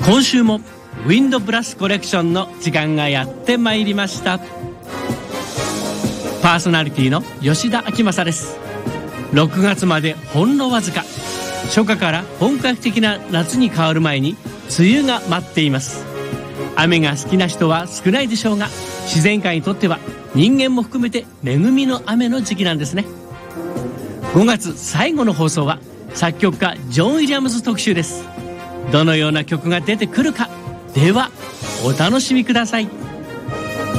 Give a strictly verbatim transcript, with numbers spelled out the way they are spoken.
今週もウィンドブラスコレクションの時間がやってまいりました。パーソナリティの吉田明正です。ろくがつまでほんのわずか、初夏から本格的な夏に変わる前に梅雨が待っています。雨が好きな人は少ないでしょうが、自然界にとっては人間も含めて恵みの雨の時期なんですね。ごがつ最後の放送は作曲家ジョン・ウィリアムズ特集です。どのような曲が出てくるか、ではお楽しみください。